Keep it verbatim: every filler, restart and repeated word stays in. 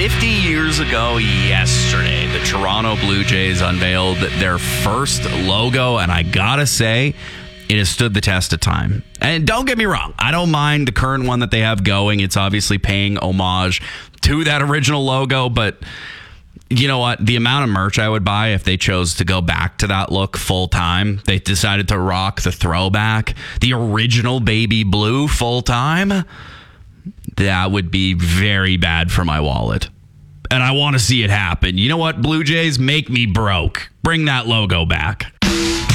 fifty years ago yesterday, the Toronto Blue Jays unveiled their first logo, and I gotta say, it has stood the test of time. And don't get me wrong, I don't mind the current one that they have going. It's obviously paying homage to that original logo, but you know what? The amount of merch I would buy if they chose to go back to that look full time, they decided to rock the throwback, the original baby blue full time, that would be very bad for my wallet. And I want to see it happen. You know what, Blue Jays? Make me broke. Bring that logo back.